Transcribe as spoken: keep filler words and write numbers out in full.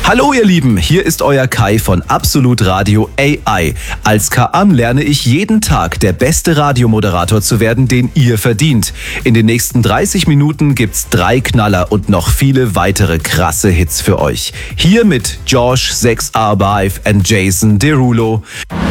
Hallo ihr Lieben, hier ist euer Kai von Absolut Radio A I. Als K A M lerne ich jeden Tag der beste Radiomoderator zu werden, den ihr verdient. In den nächsten dreißig Minuten gibt's drei Knaller und noch viele weitere krasse Hits für euch. Hier mit Josh, sechs R five und Jason Derulo.